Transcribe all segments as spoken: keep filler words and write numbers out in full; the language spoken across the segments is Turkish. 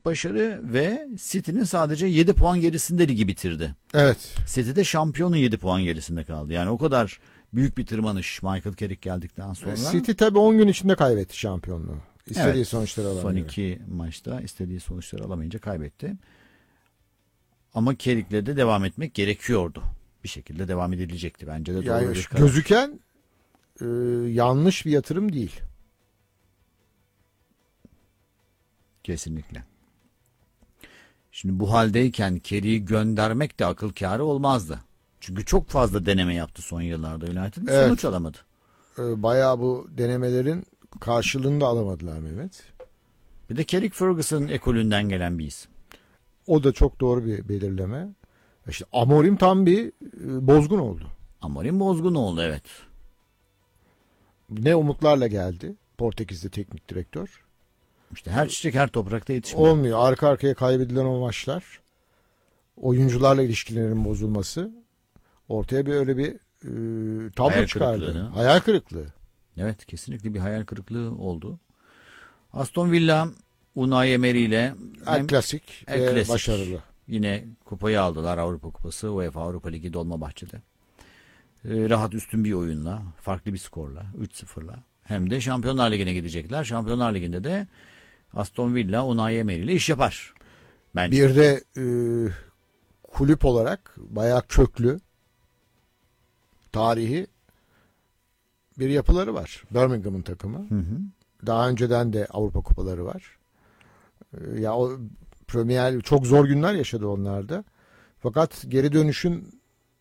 başarı ve City'nin sadece yedi puan gerisinde ligi bitirdi. Evet. City de şampiyonun yedi puan gerisinde kaldı. Yani o kadar büyük bir tırmanış Michael Carrick geldikten sonra. City tabii on gün içinde kaybetti şampiyonluğu. İstediği evet, sonuçları alamıyor. Son iki maçta istediği sonuçları alamayınca kaybetti. Ama Carrick'le de devam etmek gerekiyordu. Bir şekilde devam edilecekti. Bence de doğru yani bir karar. Gözüken e, yanlış bir yatırım değil. Kesinlikle. Şimdi bu haldeyken Carrick'i göndermek de akıl kârı olmazdı. Çünkü çok fazla deneme yaptı son yıllarda United. Evet. Sonuç alamadı. E, bayağı bu denemelerin karşılığını da alamadılar Mehmet. Bir de Carrick Ferguson ekolünden gelen bir isim. O da çok doğru bir belirleme. İşte Amorim tam bir e, bozgun oldu. Amorim bozgun oldu, evet. Ne umutlarla geldi Portekiz'de teknik direktör. İşte her çiçek her toprakta yetişmiyor. Olmuyor. Arka arkaya kaybedilen o maçlar, oyuncularla ilişkilerin bozulması ortaya bir öyle bir e, tablo Hayal çıkardı. kırıklığı. Hayal kırıklığı. Evet, kesinlikle bir hayal kırıklığı oldu. Aston Villa Unai Emery ile El klasik El ve klasik. başarılı. Yine kupayı aldılar, Avrupa Kupası, UEFA Avrupa Ligi Dolmabahçe'de. Ee, rahat üstün bir oyunla, farklı bir skorla, üç sıfırla. Hem de Şampiyonlar Ligi'ne gidecekler. Şampiyonlar Ligi'nde de Aston Villa Unai Emery ile iş yapar. Bence. Bir de e, kulüp olarak bayağı köklü, tarihi bir yapıları var. Birmingham'ın takımı. Hı hı. Daha önceden de Avrupa kupaları var. E, ya o Premier çok zor günler yaşadı onlar da. Fakat geri dönüşün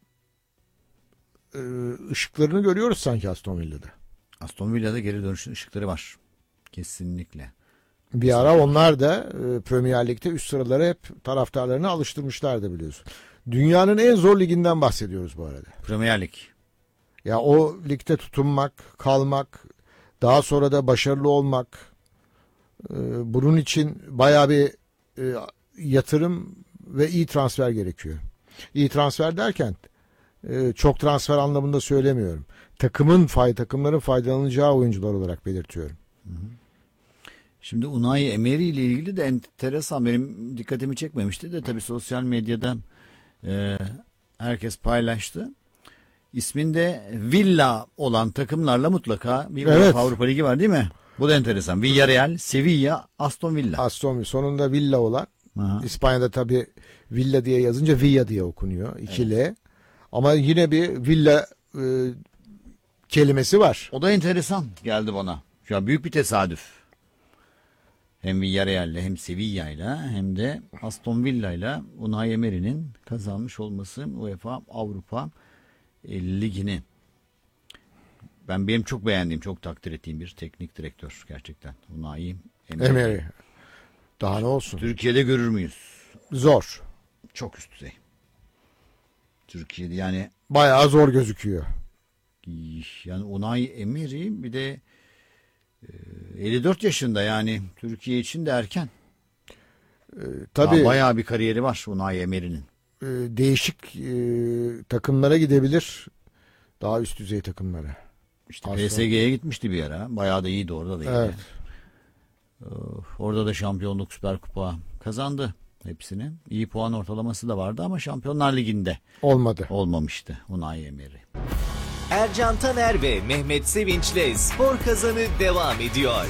e, ışıklarını görüyoruz sanki Aston Villa'da. Aston Villa'da geri dönüşün ışıkları var. Kesinlikle. Bir ara onlar da e, Premier Lig'de üst sıralara hep taraftarlarını alıştırmışlardı biliyorsun. Dünyanın en zor liginden bahsediyoruz bu arada. Premier Lig. Ya o ligde tutunmak, kalmak, daha sonra da başarılı olmak, e, bunun için bayağı bir e, yatırım ve iyi transfer gerekiyor. İyi transfer derken e, çok transfer anlamında söylemiyorum. Takımın fay takımların faydalanacağı oyuncular olarak belirtiyorum. Hı hı. Şimdi Unai Emery ile ilgili de enteresan, benim dikkatimi çekmemişti de tabii sosyal medyada e, herkes paylaştı. İsminde Villa olan takımlarla mutlaka bir evet. Avrupa Ligi var değil mi? Bu da enteresan. Villarreal, Sevilla, Aston Villa. Aston Villa sonunda Villa olan. Aha. İspanya'da tabii Villa diye yazınca Villa diye okunuyor. iki L. Evet. Ama yine bir Villa e, kelimesi var. O da enteresan geldi bana. Ya büyük bir tesadüf. Hem Villarreal'le hem Sevilla'yla hem de Aston Villa'yla Unai Emery'nin kazanmış olması UEFA Avrupa e, Ligi'ni. Ben benim çok beğendiğim, çok takdir ettiğim bir teknik direktör gerçekten. Unai Emery. Emery. Daha ne olsun? Türkiye'de görür müyüz? Zor. Çok üst düzey. Türkiye'de yani bayağı zor gözüküyor. Yani Unai Emery bir de elli dört yaşında, yani Türkiye için de erken. Ee, tabii daha bayağı bir kariyeri var Unai Emery'nin. E, değişik e, takımlara gidebilir. Daha üst düzey takımlara. İşte P S G'ye gitmişti bir ara. Bayağı da iyiydi orada da. Evet. Orada da şampiyonluk, Süper Kupa kazandı hepsini. İyi puan ortalaması da vardı ama Şampiyonlar Ligi'nde olmadı. Olmamıştı Unai Emery. Ercan Taner ve Mehmet Sevinç'le Spor Kazanı devam ediyor.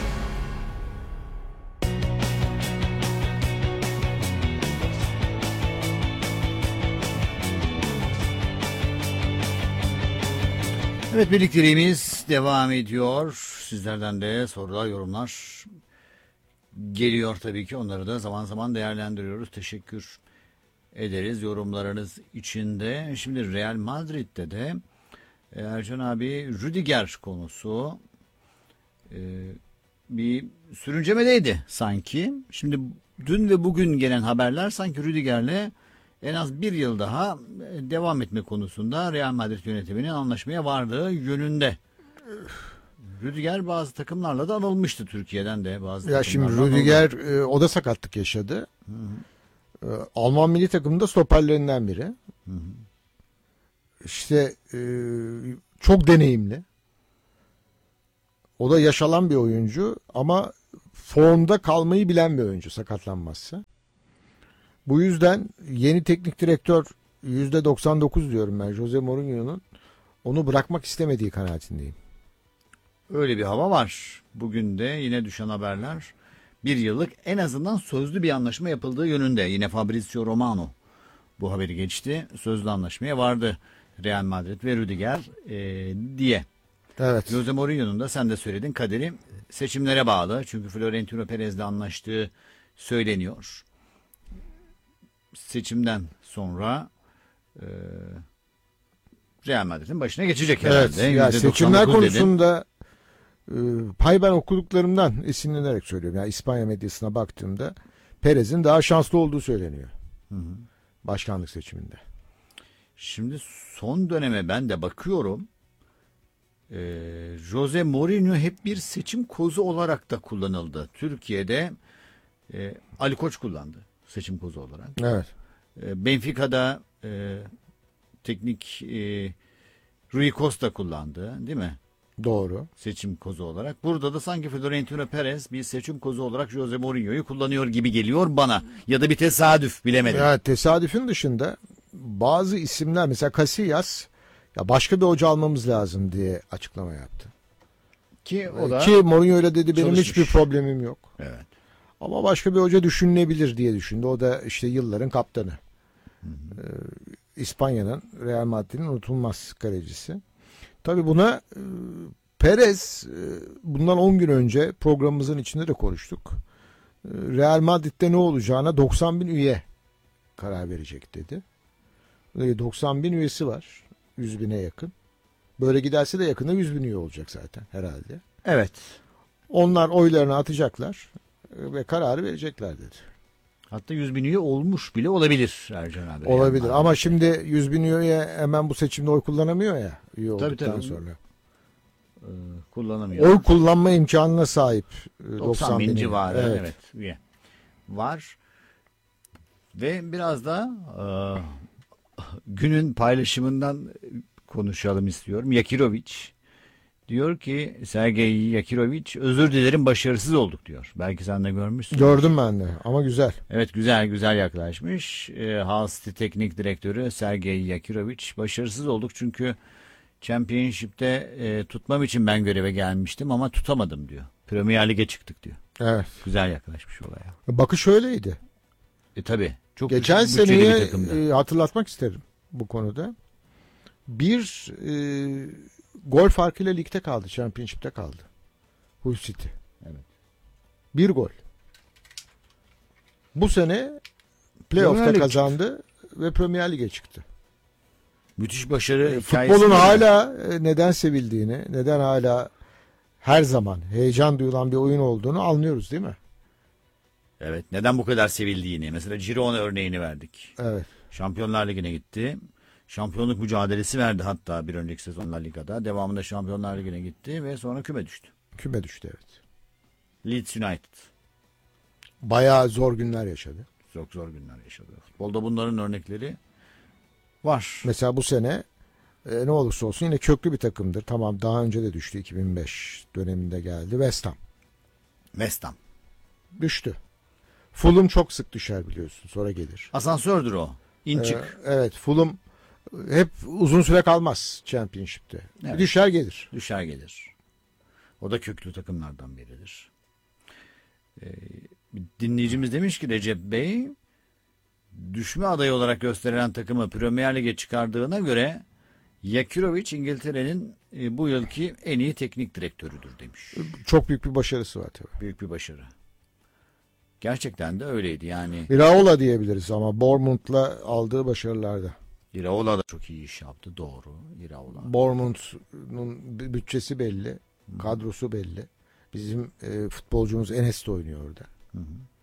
Evet, birlikteliğimiz devam ediyor. Sizlerden de sorular, yorumlar geliyor tabii ki. Onları da zaman zaman değerlendiriyoruz. Teşekkür ederiz yorumlarınız için de. Şimdi Real Madrid'de de Ercan abi Rüdiger konusu e, bir sürüncemedeydi sanki. Şimdi dün ve bugün gelen haberler sanki Rüdiger'le en az bir yıl daha devam etme konusunda Real Madrid yönetiminin anlaşmaya vardığı yönünde. Rüdiger bazı takımlarla da anılmıştı, Türkiye'den de bazı ya şimdi Rüdiger e, o da sakatlık yaşadı. Hı hı. E, Alman milli takımında stoperlerinden biri. Hı hı. İşte e, çok deneyimli. O da yaşanan bir oyuncu ama formda kalmayı bilen bir oyuncu sakatlanmazsa. Bu yüzden yeni teknik direktör yüzde doksan dokuz diyorum ben Jose Mourinho'nun onu bırakmak istemediği kanaatindeyim. Öyle bir hava var. Bugün de yine düşen haberler bir yıllık en azından sözlü bir anlaşma yapıldığı yönünde. Yine Fabrizio Romano bu haberi geçti. Sözlü anlaşmaya vardı Real Madrid ve Rüdiger e, diye. Evet. Jose Mourinho'nun da sen de söyledin kaderi seçimlere bağlı. Çünkü Florentino Perez'le anlaştığı söyleniyor. Seçimden sonra e, Real Madrid'in başına geçecek herhalde. Evet. Yani seçimler yüzde doksan dokuz dedin. konusunda e, pay ben okuduklarımdan esinlenerek söylüyorum. Yani İspanya medyasına baktığımda Perez'in daha şanslı olduğu söyleniyor. Hı hı. Başkanlık seçiminde. Şimdi son döneme ben de bakıyorum. Ee, Jose Mourinho hep bir seçim kozu olarak da kullanıldı. Türkiye'de e, Ali Koç kullandı seçim kozu olarak. Evet. E, Benfica'da e, teknik e, Rui Costa kullandı, değil mi? Doğru. Seçim kozu olarak. Burada da sanki Florentino Perez bir seçim kozu olarak Jose Mourinho'yu kullanıyor gibi geliyor bana. Ya da bir tesadüf, bilemedim. Ya tesadüfün dışında bazı isimler mesela Casillas ya başka bir hoca almamız lazım diye açıklama yaptı. Ki o da Ki Mourinho öyle dedi benim çalışmış. hiçbir problemim yok. evet. Ama başka bir hoca düşünülebilir diye düşündü. O da işte yılların kaptanı. Ee, İspanya'nın Real Madrid'in unutulmaz kalecisi. Tabii buna e, Perez e, bundan on gün önce programımızın içinde de konuştuk. E, Real Madrid'de ne olacağına doksan bin üye karar verecek dedi. E, doksan bin üyesi var. yüz bine yakın. Böyle giderse de yakında yüz bin üye olacak zaten herhalde. Evet. Onlar oylarını atacaklar e, ve kararı verecekler dedi. Hatta yüz bin üye olmuş bile olabilir Ercan abi. Olabilir Yani. ama şimdi yüz bin üye hemen bu seçimde oy kullanamıyor ya üye olduktan tabii. sonra. Ee, kullanamıyor. Oy kullanma imkanına sahip e, doksan bin bin civarı evet. evet. üye var. Ve biraz da e, günün paylaşımından konuşalım istiyorum. Yakirovic diyor ki Sergey Yakirovic özür dilerim başarısız olduk diyor. Belki sen de görmüşsün. Gördüm ben de ama güzel. Evet güzel güzel yaklaşmış. E, Hull City teknik direktörü Sergey Yakirovic başarısız olduk çünkü Championship'te e, tutmam için ben göreve gelmiştim ama tutamadım diyor. Premier Lig'e çıktık diyor. Evet. Güzel yaklaşmış olaya. Bakış öyleydi. E tabi. Çok Geçen bütçeli bir seneyi takımdı. e, hatırlatmak isterim bu konuda. Bir e, gol farkıyla ligde kaldı. Championship'te kaldı. Hull City. Evet. Bir gol. Bu sene playoff'ta Premier Lig kazandı ve Premier Lig'e çıktı. Müthiş başarı E, hikayesi. Futbolun var. hala e, neden sevildiğini, neden hala her zaman heyecan duyulan bir oyun olduğunu anlıyoruz değil mi? Evet. Neden bu kadar sevildiğini. Mesela Girona örneğini verdik. Evet. Şampiyonlar Ligi'ne gitti. Şampiyonluk mücadelesi verdi hatta bir önceki sezon La Liga'da. Devamında Şampiyonlar Ligi'ne gitti ve sonra küme düştü. Küme düştü evet. Leeds United. Bayağı zor günler yaşadı. Çok zor günler yaşadı. Futbolda bunların örnekleri var. Mesela bu sene e, ne olursa olsun yine köklü bir takımdır. Tamam daha önce de düştü iki bin beş döneminde geldi. West Ham West Ham. düştü. Fulham çok sık düşer biliyorsun sonra gelir. Asansördür o. İn Ee, çık. evet Fulham hep uzun süre kalmaz Championship'te. Evet. Düşer gelir. Düşer gelir. O da köklü takımlardan biridir. Ee, bir dinleyicimiz demiş ki Recep Bey düşme adayı olarak gösterilen takımı Premier Lig'e çıkardığına göre Yakirovic İngiltere'nin e, bu yılki en iyi teknik direktörüdür demiş. Çok büyük bir başarısı var tabii. Büyük bir başarı. Gerçekten de öyleydi yani. Iraola diyebiliriz ama Bournemouth'la aldığı başarılarda. Iraola da çok iyi iş yaptı. Doğru. Iraola. Bournemouth'un bütçesi belli. Kadrosu belli. Bizim e, futbolcumuz Enes de oynuyor orada. Hı hı.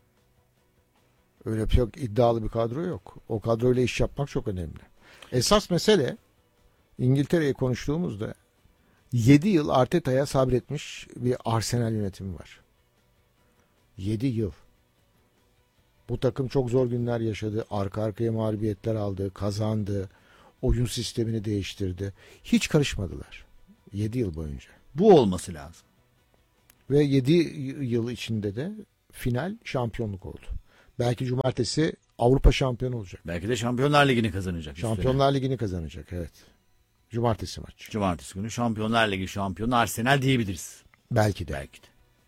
Öyle çok iddialı bir kadro yok. O kadroyla iş yapmak çok önemli. Esas mesele İngiltere'yi konuştuğumuzda yedi yıl Arteta'ya sabretmiş bir Arsenal yönetimi var. yedi yıl. Bu takım çok zor günler yaşadı. Arka arkaya mağlubiyetler aldı. Kazandı. Oyun sistemini değiştirdi. Hiç karışmadılar. yedi yıl boyunca. Bu olması lazım. ve yedi yıl içinde de final şampiyonluk oldu. Belki cumartesi Avrupa şampiyonu olacak. Belki de Şampiyonlar Ligi'ni kazanacak. Şampiyonlar üstelik. Ligi'ni kazanacak, evet. Cumartesi maç. Cumartesi günü Şampiyonlar Ligi şampiyonu Arsenal diyebiliriz. Belki de. Belki de.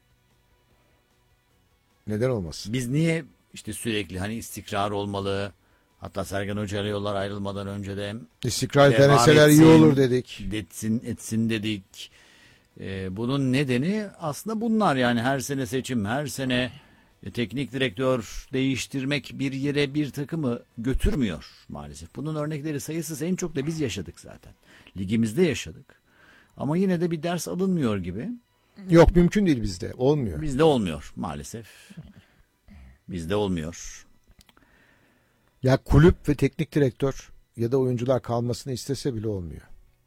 Neden olmasın? Biz niye işte sürekli hani istikrar olmalı, hatta Sergen Hoca ile yollar ayrılmadan önce de İstikrar devam deneseler iyi etsin, olur dedik. Etsin, etsin dedik. Ee, bunun nedeni aslında bunlar, yani her sene seçim, her sene e, teknik direktör değiştirmek bir yere bir takımı götürmüyor maalesef. Bunun örnekleri sayısız, en çok da biz yaşadık zaten. Ligimizde yaşadık. Ama yine de bir ders alınmıyor gibi. Yok, mümkün değil bizde. Olmuyor. Bizde olmuyor maalesef. Bizde olmuyor. Ya kulüp ve teknik direktör ya da oyuncular kalmasını istese bile olmuyor.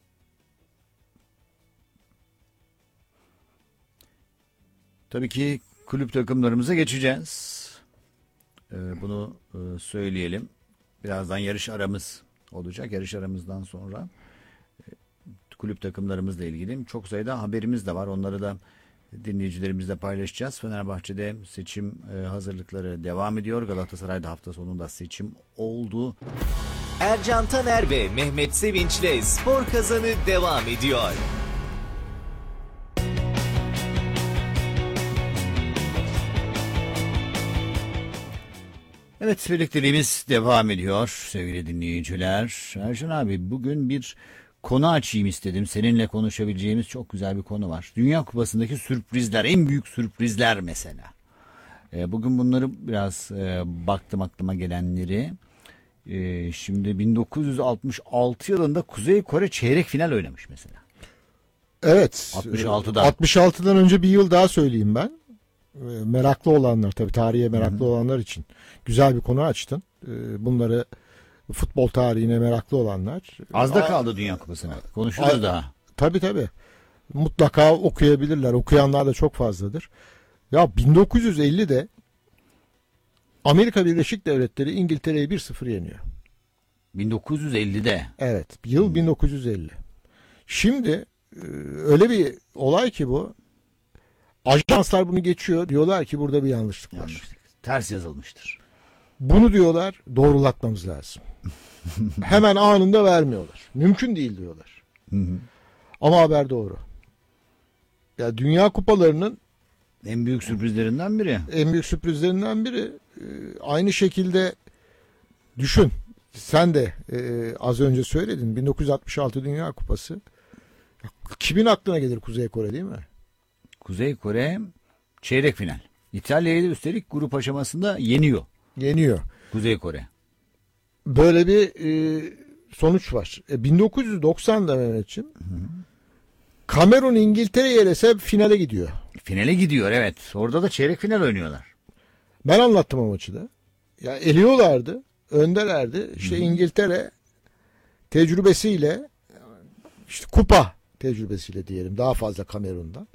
Tabii ki kulüp takımlarımıza geçeceğiz. Ee, bunu e, söyleyelim. Birazdan yarış aramız olacak. Yarış aramızdan sonra e, kulüp takımlarımızla ilgili çok sayıda haberimiz de var. Onları da dinleyicilerimizle paylaşacağız. Fenerbahçe'de seçim e, hazırlıkları devam ediyor. Galatasaray'da hafta sonunda seçim oldu. Ercan Taner ve Mehmet Sevinç'le Spor Kazanı devam ediyor. Evet, birlikteliğimiz devam ediyor sevgili dinleyiciler. Ercan abi, bugün bir konu açayım istedim. Seninle konuşabileceğimiz çok güzel bir konu var. Dünya Kupası'ndaki sürprizler, en büyük sürprizler mesela. E, bugün bunları biraz e, baktım, aklıma gelenleri. E, şimdi bin dokuz yüz altmış altı yılında Kuzey Kore çeyrek final oynamış mesela. Evet. altmış altıda. altmış altıdan önce bir yıl daha söyleyeyim ben. Meraklı olanlar, tabii tarihe meraklı Hı-hı. olanlar için güzel bir konu açtın. Bunları, futbol tarihine meraklı olanlar. Az da kaldı Dünya Kupası'na. Konuşuruz A- daha. Tabii tabii. Mutlaka okuyabilirler. Okuyanlar da çok fazladır. Ya bin dokuz yüz ellide Amerika Birleşik Devletleri İngiltere'yi bir sıfır yeniyor. bin dokuz yüz ellide. Evet. Yıl hmm. bin dokuz yüz elli. Şimdi öyle bir olay ki bu. Ajanslar bunu geçiyor. Diyorlar ki burada bir yanlışlık var. Yanlışlık. Ters yazılmıştır. Bunu diyorlar doğrulatmamız lazım. Hemen anında vermiyorlar. Mümkün değil diyorlar. Hı hı. Ama haber doğru. Ya Dünya Kupalarının en büyük sürprizlerinden biri. En büyük sürprizlerinden biri. Aynı şekilde düşün. Sen de e, az önce söyledin. bin dokuz yüz altmış altı Dünya Kupası. Kimin aklına gelir Kuzey Kore, değil mi? Kuzey Kore çeyrek final. İtalya'yı da üstelik grup aşamasında yeniyor. Yeniyor. Kuzey Kore. Böyle bir e, sonuç var. E, bin dokuz yüz doksanda Mehmetciğim, Kamerun İngiltere'ye elese finale gidiyor. Finale gidiyor, evet. Orada da çeyrek final oynuyorlar. Ben anlattım o maçı da. Ya eliyorlardı. Öndelerdi. İşte Hı-hı. İngiltere tecrübesiyle, işte kupa tecrübesiyle diyelim, daha fazla Kamerun'dan.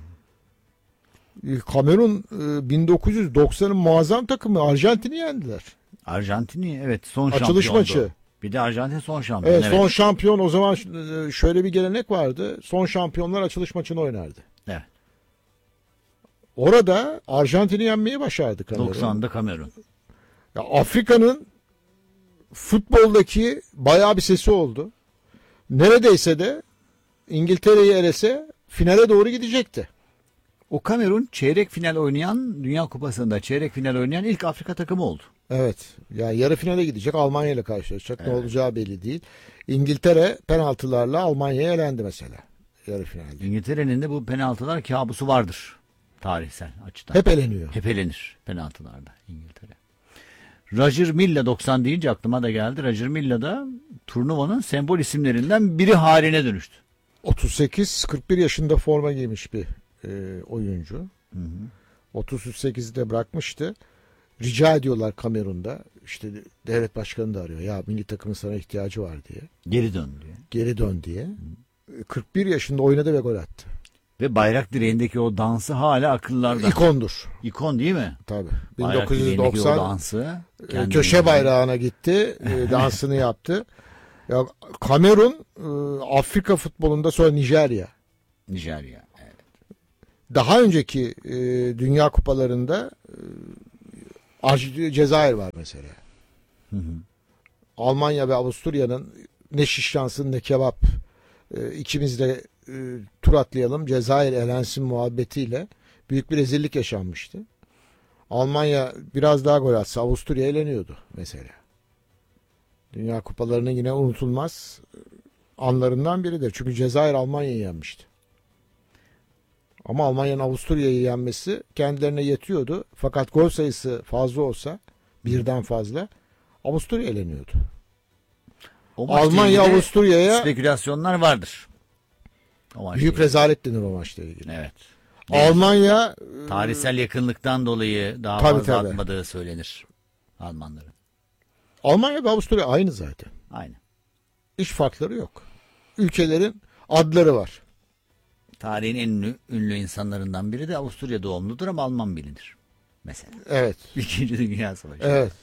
Hı-hı. Kamerun bin dokuz yüz doksanın muazzam takımı Arjantin'i yendiler. Arjantin'i, evet, son Açılış şampiyondu. maçı. Bir de Arjantin son şampiyon. Evet, evet, son şampiyon. O zaman şöyle bir gelenek vardı. Son şampiyonlar açılış maçını oynardı. Evet. Orada Arjantin'i yenmeyi başardı Kamerun. doksanda Kamerun. Ya Afrika'nın futboldaki bayağı bir sesi oldu. Neredeyse de İngiltere'yi elese finale doğru gidecekti. O Kamerun çeyrek final oynayan, Dünya Kupası'nda çeyrek final oynayan ilk Afrika takımı oldu. Evet. Ya yarı finale gidecek, Almanya ile karşılaşacak. Evet. Ne olacağı belli değil. İngiltere penaltılarla Almanya'ya elendi mesela yarı finalde. İngiltere'nin de bu penaltılar kabusu vardır tarihsel açıdan. Hep eleniyor. Hep elenir penaltılarda İngiltere. Roger Milla doksan deyince aklıma da geldi. Roger Milla da turnuvanın sembol isimlerinden biri haline dönüştü. otuz sekiz kırk bir yaşında forma giymiş bir e, oyuncu. Hı hı. otuz sekizde bırakmıştı. Rica ediyorlar Kamerun'da. İşte devlet başkanı da arıyor. Ya milli takımın sana ihtiyacı var diye. Geri dön diye. Geri dön diye. Hı. kırk bir yaşında oynadı ve gol attı. Ve bayrak direğindeki o dansı hala akıllarda. İkondur. İkon değil mi? Tabii. Bayrak bin dokuz yüz doksan o dansı. Köşe bayrağına gitti. Dansını yaptı. Ya Kamerun Afrika futbolunda, sonra Nijerya. Nijerya. Evet. daha önceki e, Dünya Kupalarında e, Arj- Cezayir var mesela. Hı hı. Almanya ve Avusturya'nın ne şiş yansın ne kebap, e, ikimiz de e, tur atlayalım Cezayir elensin muhabbetiyle büyük bir rezillik yaşanmıştı. Almanya biraz daha gol atsa Avusturya eleniyordu mesela. Dünya Kupalarının yine unutulmaz anlarından biridir. Çünkü Cezayir Almanya'yı yenmişti. Ama Almanya'nın Avusturya'yı yenmesi kendilerine yetiyordu. Fakat gol sayısı fazla olsa, birden fazla, Avusturya eleniyordu. O maçla Almanya ilgili Avusturya'ya spekülasyonlar vardır. O maçla büyük ilgili. rezalet denir o maçla ilgili. Evet. Almanya Tarihsel yakınlıktan dolayı daha Tabii, fazla tabii. atmadığı söylenir Almanların. Almanya ve Avusturya aynı zaten. Aynı. Hiç farkları yok. Ülkelerin adları var. Tarihin en ünlü, ünlü insanlarından biri de Avusturya doğumludur ama Alman bilinir. Mesela. Evet. İkinci Dünya Savaşı. Evet.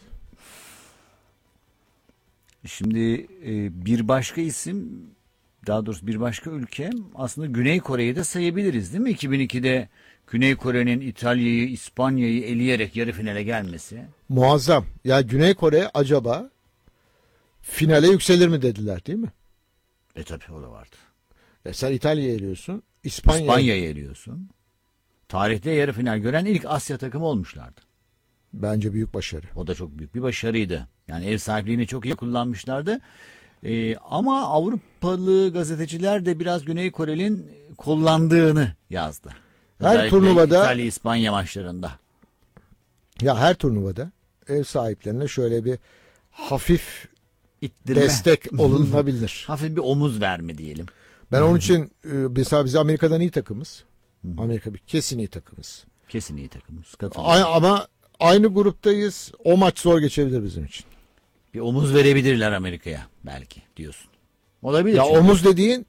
Şimdi e, bir başka isim, daha doğrusu bir başka ülke aslında Güney Kore'yi de sayabiliriz değil mi? iki bin ikide Güney Kore'nin İtalya'yı, İspanya'yı eleyerek yarı finale gelmesi. Muazzam. Ya Güney Kore acaba finale yükselir mi dediler değil mi? E tabi o da vardı. Ya sen İtalya'yı eliyorsun. İspanya. İspanya'yı eliyorsun. Tarihte yarı final gören ilk Asya takımı olmuşlardı. Bence büyük başarı. O da çok büyük bir başarıydı. Yani ev sahipliğini çok iyi kullanmışlardı. Ee, ama Avrupalı gazeteciler de biraz Güney Kore'nin kullandığını yazdı. Her Özellikle turnuvada- İtalya İspanya maçlarında. Ya her turnuvada ev sahiplerine şöyle bir hafif İttirme. destek olunabilir. Hafif bir omuz verme diyelim. Ben onun için e, mesela biz Amerika'dan iyi takımız. Amerika bir kesin iyi takımız. Kesin iyi takımız. Katılıyorum. A- ama aynı gruptayız. O maç zor geçebilir bizim için. Bir omuz verebilirler Amerika'ya belki diyorsun. Olabilir. Ya çünkü. omuz dediğin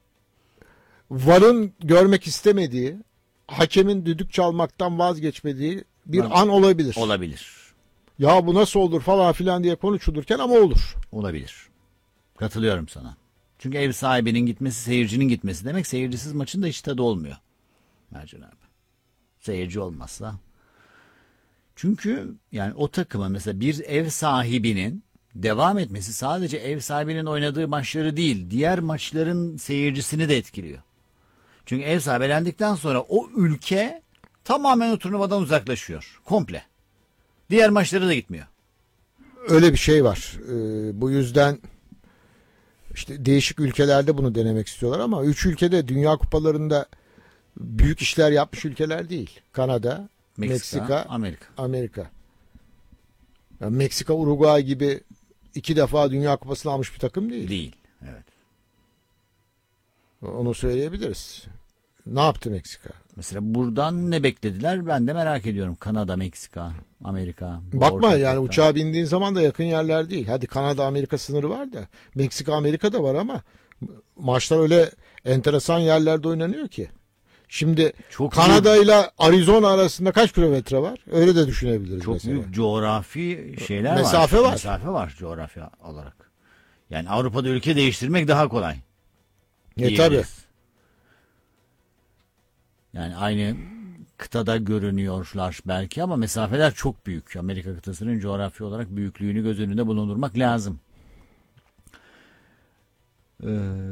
VAR'ın görmek istemediği, hakemin düdük çalmaktan vazgeçmediği bir Lan- an olabilir. Olabilir. Ya bu nasıl olur falan filan diye konuşulurken ama olur. Olabilir. Katılıyorum sana. Çünkü ev sahibinin gitmesi seyircinin gitmesi demek. Seyircisiz maçın da hiç tadı olmuyor. Mercan abi. Seyirci olmazsa. Çünkü yani o takımın mesela bir ev sahibinin devam etmesi sadece ev sahibinin oynadığı maçları değil, diğer maçların seyircisini de etkiliyor. Çünkü ev sahibi elendikten sonra o ülke tamamen o turnuvadan uzaklaşıyor. Komple. Diğer maçlara da gitmiyor. Öyle bir şey var. Ee, bu yüzden işte değişik ülkelerde bunu denemek istiyorlar ama üç ülkede Dünya Kupalarında büyük işler yapmış ülkeler değil. Kanada, Meksika, Meksika, Amerika. Amerika. Yani Meksika, Uruguay gibi iki defa Dünya Kupası'nı almış bir takım değil. Değil. Evet. Onu söyleyebiliriz. Ne yaptı Meksika? Mesela buradan ne beklediler ben de merak ediyorum. Kanada, Meksika, Amerika. bu Bakma ortak yani nokta. uçağa bindiğin zaman da yakın yerler değil. Hadi Kanada Amerika sınırı var da Meksika Amerika da var ama maçlar öyle enteresan yerlerde oynanıyor ki. Şimdi Çok Kanada ile Arizona arasında kaç kilometre var? Öyle de düşünebiliriz Çok mesela. büyük coğrafi şeyler Mesafe var. var. Mesafe var coğrafya olarak. Yani Avrupa'da ülke değiştirmek daha kolay. E tabi. diyebiliriz. Yani aynı kıtada görünüyorlar belki ama mesafeler çok büyük. Amerika kıtasının coğrafi olarak büyüklüğünü göz önünde bulundurmak lazım. Ee,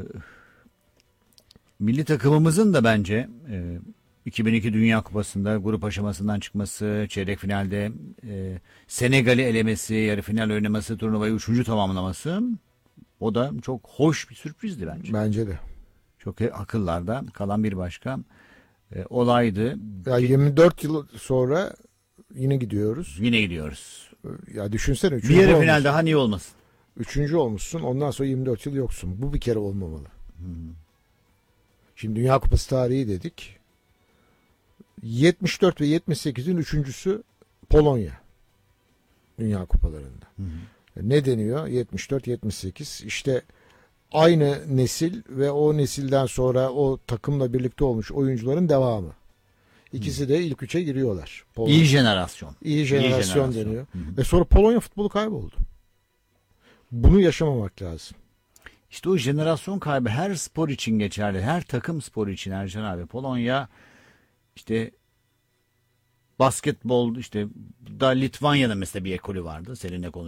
milli takımımızın da bence e, iki bin iki Dünya Kupası'nda grup aşamasından çıkması, çeyrek finalde e, Senegal'i elemesi, yarı final oynaması, turnuvayı üçüncü tamamlaması o da çok hoş bir sürprizdi bence. Bence de. Çok akıllarda kalan bir başka e, olaydı. Ya yirmi dört yıl sonra yine gidiyoruz. Yine gidiyoruz. Ya düşünsene. Bir Üçüncü, yarı olmuşsun. final daha niye olmasın? Üçüncü olmuşsun. Ondan sonra yirmi dört yıl yoksun. Bu bir kere olmamalı. Hmm. Şimdi Dünya Kupası tarihi dedik. yetmiş dört ve yetmiş sekizin üçüncüsü Polonya. Dünya Kupalarında. Hı hı. Ne deniyor? yetmiş dört yetmiş sekiz. İşte aynı nesil ve o nesilden sonra o takımla birlikte olmuş oyuncuların devamı. İkisi de ilk üçe giriyorlar. Polonya. İyi jenerasyon. İyi jenerasyon, jenerasyon. deniyor. Hı hı. Ve sonra Polonya futbolu kayboldu. Bunu yaşamamak lazım. İşte o jenerasyon kaybı her spor için geçerli. Her takım sporu için Ercan abi. Polonya işte basketbol, işte da Litvanya'da mesela bir ekolü vardı. Seninle